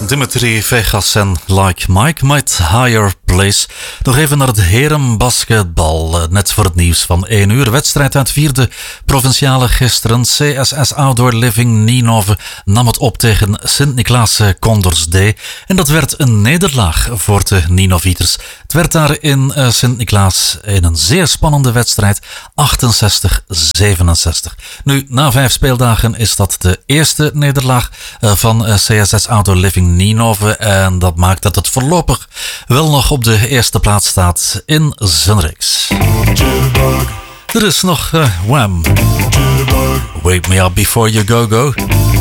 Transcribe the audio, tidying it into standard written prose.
Dimitri Vegas en Like Mike Might Higher Place. Nog even naar het herenbasketbal. Net voor het nieuws van 1 uur. Wedstrijd uit 4e provinciale gisteren. CSS Outdoor Living Ninove nam het op tegen Sint-Niklaas Condors D. En dat werd een nederlaag voor de Ninovieters. Het werd daar in Sint-Niklaas in een zeer spannende wedstrijd 68-67. Nu, na 5 speeldagen is dat de eerste nederlaag van CSS Outdoor Living Ninove. En dat maakt dat het voorlopig wel nog op de eerste plaats staat in zijn reeks. Er is nog Wham! Wake Me Up Before You Go Go.